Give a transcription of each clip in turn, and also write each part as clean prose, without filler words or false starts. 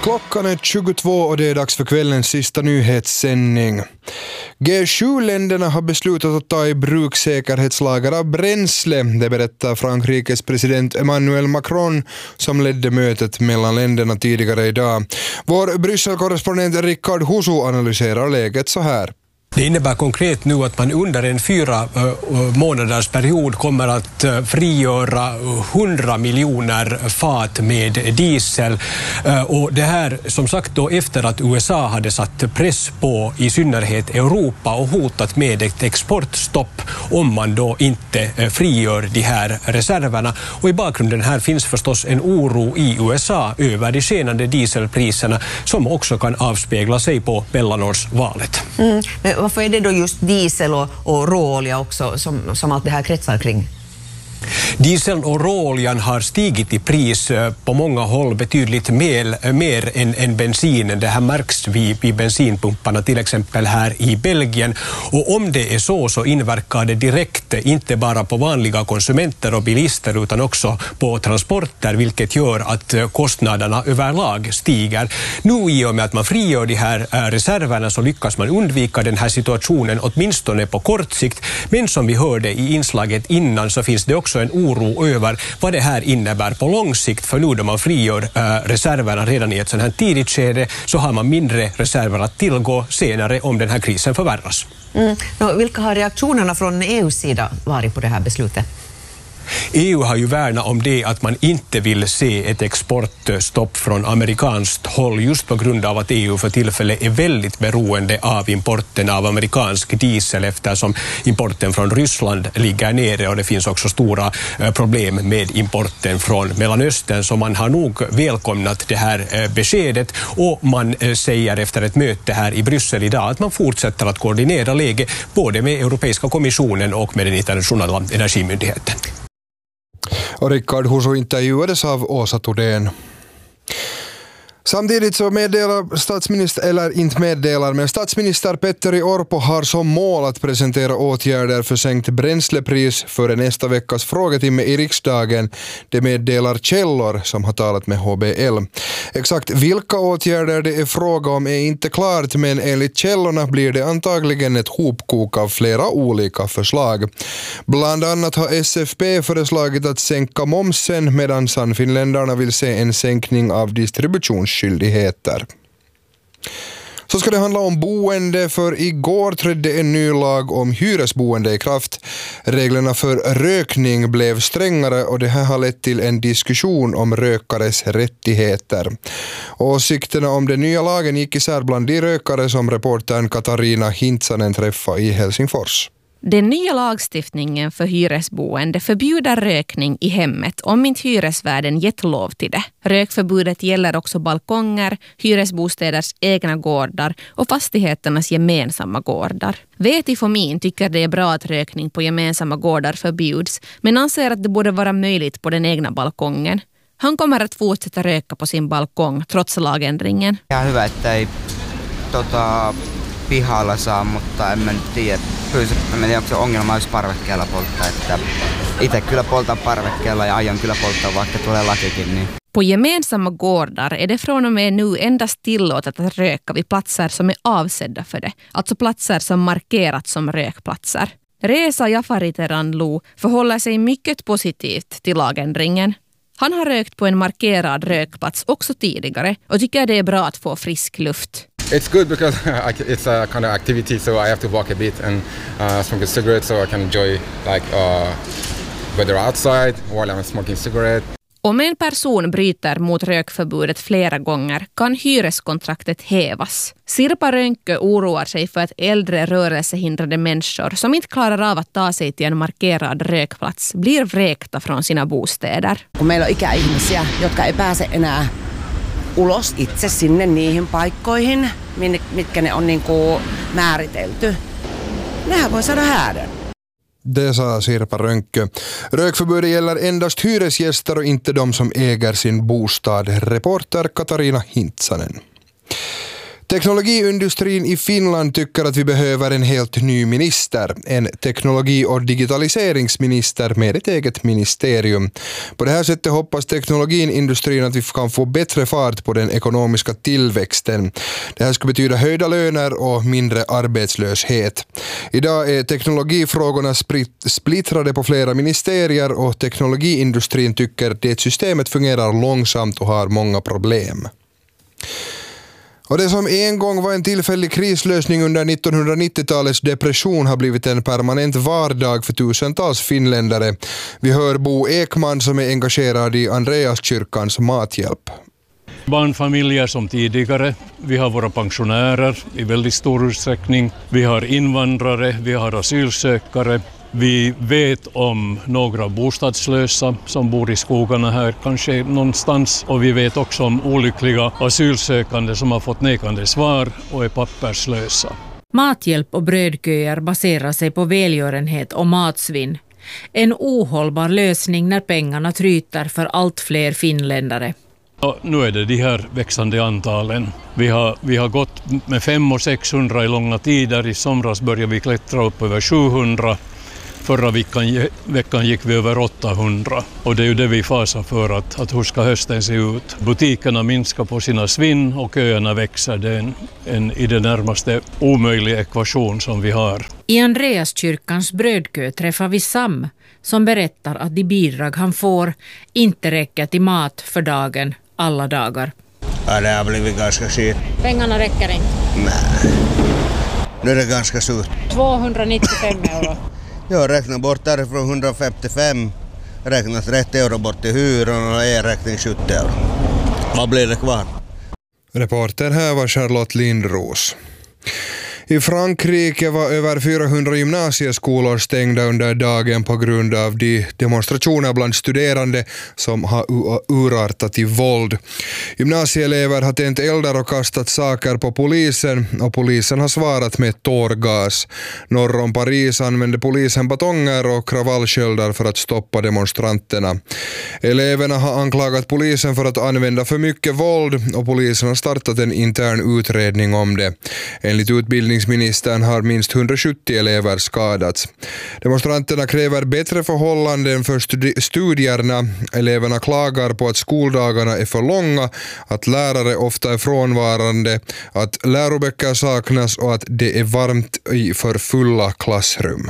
Klockan är 22 och det är dags för kvällens sista nyhetssändning. G7-länderna har beslutat att ta i bruk säkerhetslager av bränsle. Det berättar Frankrikes president Emmanuel Macron som ledde mötet mellan länderna tidigare idag. Vår Bryssel-korrespondent Rickard Husu analyserar läget så här. Det innebär konkret nu att man under en 4 månaders period kommer att frigöra 100 miljoner fat med diesel. Och det här som sagt då efter att USA hade satt press på i synnerhet Europa och hotat med ett exportstopp om man då inte frigör de här reserverna. Och i bakgrunden här finns förstås en oro i USA över de skenande dieselpriserna som också kan avspegla sig på mellanårsvalet. Varför är det då just diesel och råolja också som allt det här kretsar kring? Diesel och råoljan har stigit i pris på många håll betydligt mer än bensinen. Det här märks vid bensinpumparna till exempel här i Belgien. Och om det är så inverkar det direkt inte bara på vanliga konsumenter och bilister utan också på transporter, vilket gör att kostnaderna överlag stiger. Nu i och med att man frigör de här reserverna så lyckas man undvika den här situationen åtminstone på kort sikt. Men som vi hörde i inslaget innan så finns det också en oro över vad det här innebär på lång sikt, för nu då man frigör reserverna redan i ett sådant här tidigt skede så har man mindre reserver att tillgå senare om den här krisen förvärras. Vilka har reaktionerna från EU:s sida varit på det här beslutet? EU har ju värnat om det att man inte vill se ett exportstopp från amerikanskt håll just på grund av att EU för tillfället är väldigt beroende av importen av amerikansk diesel eftersom importen från Ryssland ligger nere och det finns också stora problem med importen från Mellanöstern, så man har nog välkomnat det här beskedet och man säger efter ett möte här i Bryssel idag att man fortsätter att koordinera läget både med Europeiska kommissionen och med den internationella energimyndigheten. Och Rickard Husu intervjuades av Åsa Todén. Samtidigt så statsminister Petteri Orpo har som mål att presentera åtgärder för sänkt bränslepris före nästa veckas frågetimme i riksdagen. Det meddelar källor som har talat med HBL. Exakt vilka åtgärder det är fråga om är inte klart, men enligt källorna blir det antagligen ett hopkok av flera olika förslag. Bland annat har SFP föreslagit att sänka momsen medan Sannfinländarna vill se en sänkning av distributionsskyldigheter. Så ska det handla om boende, för igår trädde en ny lag om hyresboende i kraft. Reglerna för rökning blev strängare och det här har lett till en diskussion om rökares rättigheter. Åsikterna om den nya lagen gick isär bland de rökare som reportern Katarina Hintsanen träffade i Helsingfors. Den nya lagstiftningen för hyresboende förbjuder rökning i hemmet om inte hyresvärden gett lov till det. Rökförbudet gäller också balkonger, hyresbostäders egna gårdar och fastigheternas gemensamma gårdar. Veti Fomin tycker det är bra att rökning på gemensamma gårdar förbjuds, men anser att det borde vara möjligt på den egna balkongen. Han kommer att fortsätta röka på sin balkong trots lagändringen. Ja hyvä, että ei pihalla saa, mutta en mä nyt tiedä. En tiedä, onko se ongelma, jos parvekkeella polttaa. Että itse kyllä poltan parvekkeella ja aion kyllä polttaa, vaikka tulee lakikin. Niin. På gemensamma gårdar är det från och med nu endast tillåtet att röka vid platser som är avsedda för det. Alltså platser som markerats som rökplatser. Reza Jafariteranlu förhåller sig mycket positivt till lagändringen. Han har rökt på en markerad rökplats också tidigare och tycker det är bra att få frisk luft. It's good because it's a kind of activity, so I have to walk a bit and smoke a cigarette so I can enjoy weather outside while I'm smoking cigarette. Om en person bryter mot rökförbudet flera gånger kan hyreskontraktet hävas. Sirpa Rönkö oroar sig för att äldre rörelsehindrade människor som inte klarar av att ta sig till en markerad rökplats blir vräkta från sina bostäder. Kun meillä on ikäihmisiä, jotka ei pääse enää ulos itse sinne niihin paikkoihin, mitkä ne on niinku määritelty. Nehän voi saada häädön. Det sa Sirpa Rönkö. Rökförbudet gäller endast hyresgäster och inte de som äger sin bostad. Reporter Katarina Hintsanen. Teknologiindustrin i Finland tycker att vi behöver en helt ny minister, en teknologi- och digitaliseringsminister med ett eget ministerium. På det här sättet hoppas teknologiindustrin att vi kan få bättre fart på den ekonomiska tillväxten. Det här ska betyda höjda löner och mindre arbetslöshet. Idag är teknologifrågorna splittrade på flera ministerier och teknologiindustrin tycker att det systemet fungerar långsamt och har många problem. Och det som en gång var en tillfällig krislösning under 1990-talets depression har blivit en permanent vardag för tusentals finländare. Vi hör Bo Ekman som är engagerad i Andreaskyrkans mathjälp. Barnfamiljer som tidigare, vi har våra pensionärer i väldigt stor utsträckning, vi har invandrare, vi har asylsökare. Vi vet om några bostadslösa som bor i skogarna här, kanske någonstans. Och vi vet också om olyckliga asylsökande som har fått nekande svar och är papperslösa. Mathjälp och brödköer baserar sig på välgörenhet och matsvinn. En ohållbar lösning när pengarna tryter för allt fler finländare. Och nu är det de här växande antalen. Vi har gått med 500 och 600 i långa tider. I somras började vi klättra upp över 700. Förra veckan gick vi över 800 och det är ju det vi fasar för att hur ska hösten se ut. Butikerna minskar på sina svinn och köerna växer. Det är en i det närmaste omöjlig ekvation som vi har. I Andreaskyrkans brödkö träffar vi Sam som berättar att de bidrag han får inte räcker till mat för dagen alla dagar. Ja, det har blivit ganska skit. Pengarna räcker inte? Nej, nu är det ganska surt. 295 euro. Jag räknar bort därifrån 155, räknar 30 euro bort till hyran och e-räkning 70 euro. Vad blir det kvar? Reporter här var Charlotte Lindros. I Frankrike var över 400 gymnasieskolor stängda under dagen på grund av de demonstrationer bland studerande som har urartat i våld. Gymnasieelever har tänt eldar och kastat saker på polisen och polisen har svarat med tårgas. Norr om Paris använde polisen batonger och kravallsköldar för att stoppa demonstranterna. Eleverna har anklagat polisen för att använda för mycket våld och polisen har startat en intern utredning om det. Enligt utbildningsministern har minst 170 elever skadats. Demonstranterna kräver bättre förhållanden för studierna. Eleverna klagar på att skoldagarna är för långa, att lärare ofta är frånvarande, att läroböcker saknas och att det är varmt i för fulla klassrum.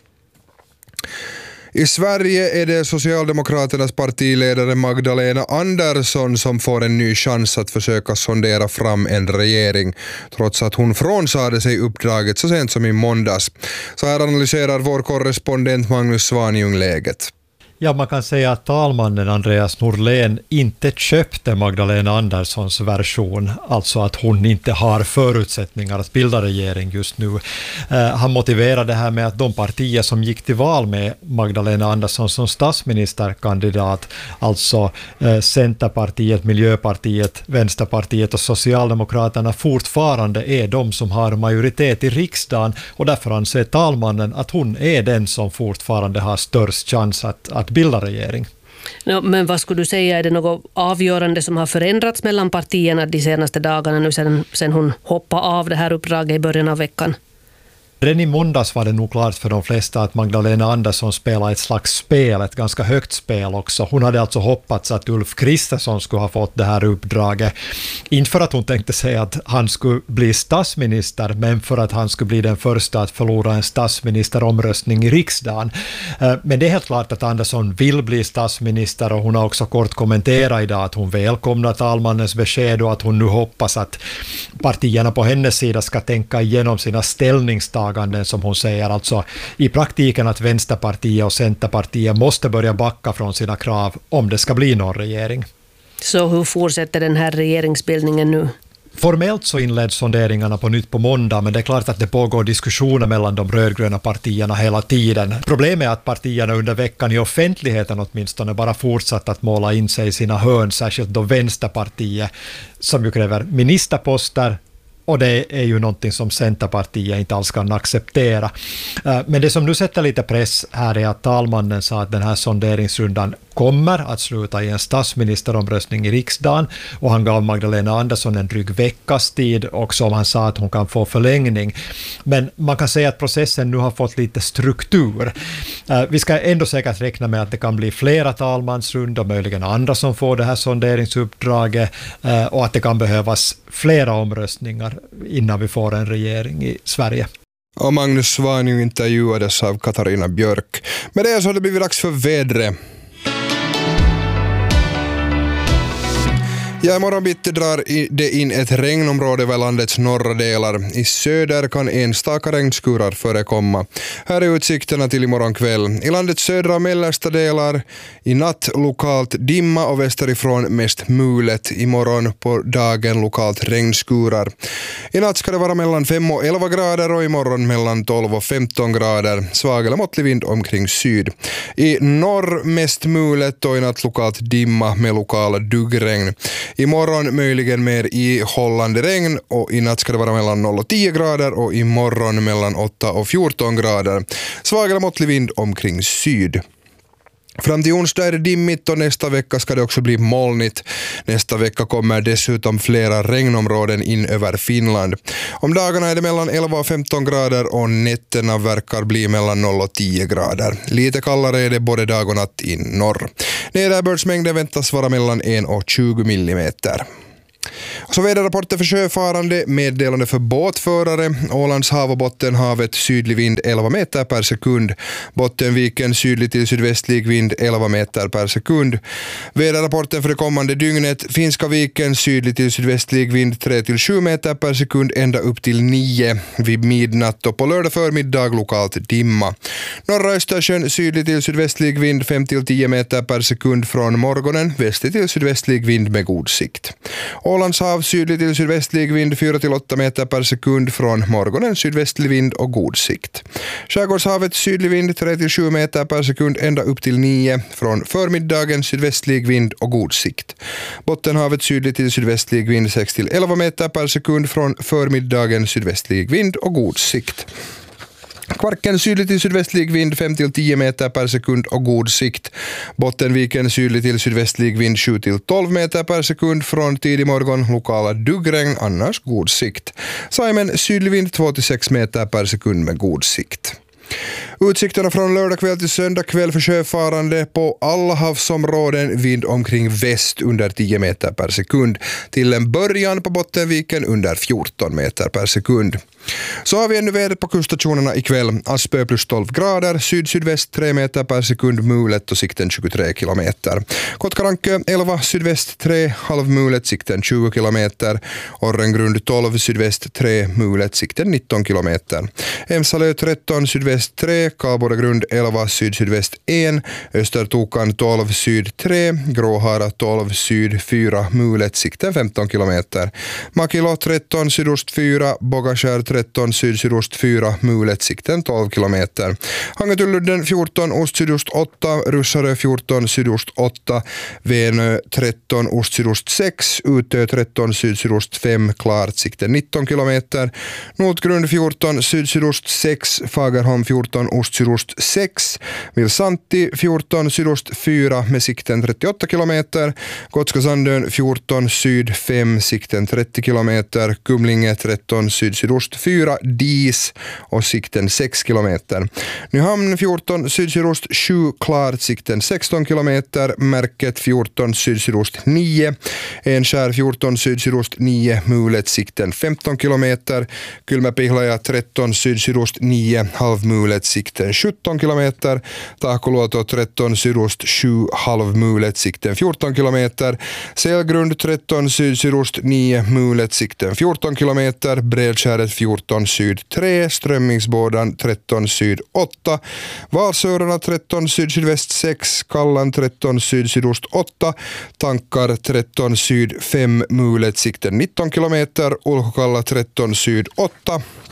I Sverige är det Socialdemokraternas partiledare Magdalena Andersson som får en ny chans att försöka sondera fram en regering, trots att hon frånsade sig uppdraget så sent som i måndags. Så här analyserar vår korrespondent Magnus Svanjung läget. Ja, man kan säga att talmannen Andreas Norlén inte köpte Magdalena Anderssons version, alltså att hon inte har förutsättningar att bilda regering just nu. Han motiverade det här med att de partier som gick till val med Magdalena Andersson som statsministerkandidat, alltså Centerpartiet, Miljöpartiet, Vänsterpartiet och Socialdemokraterna fortfarande är de som har majoritet i riksdagen, och därför anser talmannen att hon är den som fortfarande har störst chans att bilda regering. Men vad skulle du säga, är det något avgörande som har förändrats mellan partierna de senaste dagarna nu sen hon hoppade av det här uppdraget i början av veckan? Redan i måndags var det nog klart för de flesta att Magdalena Andersson spelade ett slags spel, ett ganska högt spel också. Hon hade alltså hoppats att Ulf Kristersson skulle ha fått det här uppdraget. Inte för att hon tänkte säga att han skulle bli statsminister, men för att han skulle bli den första att förlora en statsministeromröstning i riksdagen. Men det är helt klart att Andersson vill bli statsminister, och hon har också kort kommenterat idag att hon välkomnar talmannens besked och att hon nu hoppas att partierna på hennes sida ska tänka igenom sina ställningstaganden, som hon säger, alltså i praktiken att Vänsterpartiet och Centerpartiet måste börja backa från sina krav om det ska bli någon regering. Så hur fortsätter den här regeringsbildningen nu? Formellt så inleds sonderingarna på nytt på måndag, men det är klart att det pågår diskussioner mellan de rödgröna partierna hela tiden. Problemet är att partierna under veckan i offentligheten åtminstone bara fortsatt att måla in sig i sina hörn, särskilt då Vänsterpartiet, som ju kräver ministerposter Och det är ju någonting som Centerpartiet inte alls kan acceptera. Men det som nu sätter lite press här är att talmannen sa att den här sonderingsrundan kommer att sluta i en statsministeromröstning i riksdagen, och han gav Magdalena Andersson en dryg veckas tid och som han sa att hon kan få förlängning. Men man kan säga att processen nu har fått lite struktur. Vi ska ändå säkert räkna med att det kan bli flera talmansrundor, möjligen andra som får det här sonderingsuppdraget, och att det kan behövas flera omröstningar innan vi får en regering i Sverige. Och Magnus Svanjung intervjuades av Katarina Björk. Med det så har det blivit dags för vädret. Ja, imorgon bitti drar det in ett regnområde över landets norra delar. I söder kan enstaka regnskurar förekomma. Här är utsikterna till imorgon kväll. I landets södra och mellersta delar i natt lokalt dimma och västerifrån mest mulet. Imorgon på dagen lokalt regnskurar. I natt ska det vara mellan 5 och 11 grader och imorgon mellan 12 och 15 grader. Svag eller måttlig vind omkring syd. I norr mest mulet och i natt lokalt dimma med lokala duggregn. Imorgon möjligen mer ihållande regn och i natt ska det vara mellan 0 och 10 grader och imorgon mellan 8 och 14 grader. Svag eller måttlig vind omkring syd. Fram till onsdag är det dimmigt och nästa vecka ska det också bli molnigt. Nästa vecka kommer dessutom flera regnområden in över Finland. Om dagarna är det mellan 11 och 15 grader och nätterna verkar bli mellan 0 och 10 grader. Lite kallare är det både dag och natt i norr. Nederbördsmängden väntas vara mellan 1 och 20 millimeter. Så väderrapporter för sjöfarande, meddelande för båtförare. Ålands hav och Bottenhavet sydlig vind 11 meter per sekund. Bottenviken sydlig till sydvästlig vind 11 meter per sekund. Väderrapporten för det kommande dygnet. Finska viken sydlig till sydvästlig vind 3-7 meter per sekund ända upp till 9 vid midnatt och på lördag förmiddag lokalt dimma. Norra Östersjön sydlig till sydvästlig vind 5-10 meter per sekund från morgonen. Västlig till sydvästlig vind med god sikt. Ålands hav sydlig till sydvästlig vind 4-8 meter per sekund från morgonen, sydvästlig vind och god sikt. Skärgårdshavet sydlig vind 3-7 meter per sekund ända upp till 9 från förmiddagen, sydvästlig vind och god sikt. Bottenhavet sydlig till sydvästlig vind 6-11 meter per sekund från förmiddagen, sydvästlig vind och god sikt. Kvarken sydlig till sydvästlig vind 5-10 meter per sekund och god sikt. Bottenviken sydlig till sydvästlig vind 7-12 meter per sekund från tidig morgon, lokala duggregn, annars god sikt. Saimen sydlig vind 2-6 meter per sekund med god sikt. Utsikterna från lördag kväll till söndag kväll för sjöfarande på alla havsområden, vind omkring väst under 10 meter per sekund. Till en början på Bottenviken under 14 meter per sekund. Så har vi ännu vädret på kuststationerna ikväll. Aspö plus 12 grader, syd-sydväst 3 meter per sekund mulet och sikten 23 kilometer. Kotkarankö 11, sydväst 3, halvmulet, sikten 20 kilometer. Orrengrund 12, sydväst 3, mulet, sikten 19 kilometer. Emsalö 13, sydväst 3, Kalbodagrund 11, syd-sydväst 1, Östertokan 12, syd 3, Gråhara 12, syd 4, mulet, sikten 15 kilometer. Makilo 13, sydost 4, Bogaskär 13, syd-sydost 4, mulet, sikten 12 kilometer. Hangetuludden 14, ost-sydost 8, Russarö 14, sydost 8, Venö 13, ost-sydost 6, Utö 13, syd-sydost 5, klart, sikten 19 kilometer. Notgrund 14, syd-sydost 6, Fagerholm 14, ost-sydost 6, Vilsanti 14, sydost 4 med sikten 38 kilometer. Gotska Sandön 14, syd 5, sikten 30 kilometer. Kumlinge 13, syd-sydost 4, Dis och sikten 6 kilometer. Nyhamn 14, syd-sydost 7, klart, sikten 16 kilometer. Märket 14, syd-sydost 9, Enskär 14, syd-sydost 9, mulet, sikten 15 kilometer. Kylmäpihlaja 13, syd-sydost 9, halvmulet, sikten 17 kilometer. Tahkoluoto 13, sydost 7, halvmulet, sikten 14 kilometer. Selgrund 13, syd-sydost 9, mulet, sikten 14 kilometer. Bredskäret 14, syd 3, Strömmingsbådan 13, syd 8, Valsörarna 13, syd-sydväst 6, Kallan 13, syd-sydost 8, Tankar 13, syd 5, mulet, sikten 19 kilometer. Ulkokalla 13, syd 8,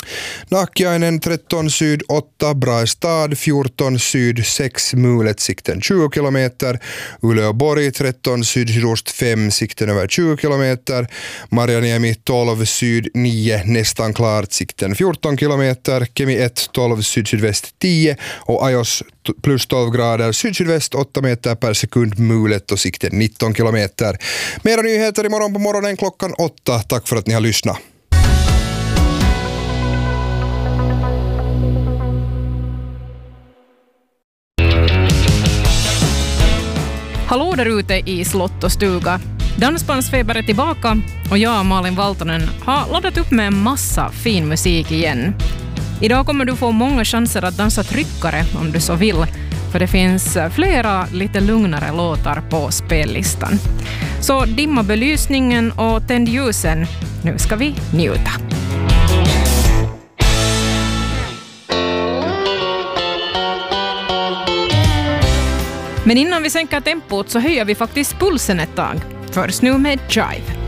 Nakiainen 13 syd 8, Brastad 14 syd 6, Mulet sikten 20 kilometer, Uleåborg 13 syd-sydost 5, sikten över 20 kilometer, Marjaniemi 12 syd 9, nästan klart, sikten 14 kilometer, Kemi 1 12 syd-sydväst 10 och Ajos plus 12 grader, syd-sydväst 8 meter per sekund, Mulet och sikten 19 kilometer. Mera nyheter imorgon på morgonen klockan 8. Tack för att ni har lyssnat. Hallå där ute i slott och stuga. Dansbandsfeber är tillbaka och jag, Malin Valtonen, har laddat upp med en massa fin musik igen. Idag kommer du få många chanser att dansa tryckare om du så vill, för det finns flera lite lugnare låtar på spellistan. Så dimma belysningen och tänd ljusen. Nu ska vi njuta. Men innan vi sänker tempot så höjer vi faktiskt pulsen ett tag. Först nu med Jive.